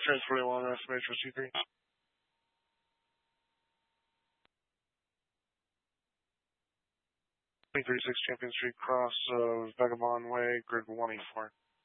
Transport 1, estimation for C3. Six Champion Street, cross of Vagabond Way, grid 184.